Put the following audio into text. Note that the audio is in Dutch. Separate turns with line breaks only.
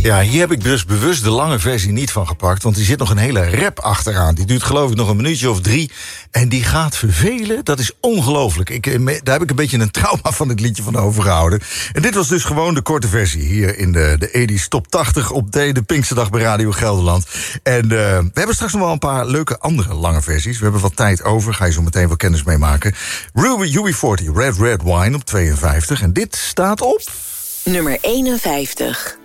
Ja, hier heb ik dus bewust de lange versie niet van gepakt, want die zit nog een hele rap achteraan. Die duurt geloof ik nog een minuutje of 3 en die gaat vervelen. Dat is ongelooflijk. Daar heb ik een beetje een trauma van dit liedje van overgehouden. En dit was dus gewoon de korte versie hier in de 80's Top 80 op de Pinksterdag bij Radio Gelderland. En we hebben straks nog wel een paar leuke andere lange versies. We hebben wat tijd over, ga je zo meteen wel kennis mee maken. UB40, Red Red Wine op 52 en dit staat op...
Nummer 51.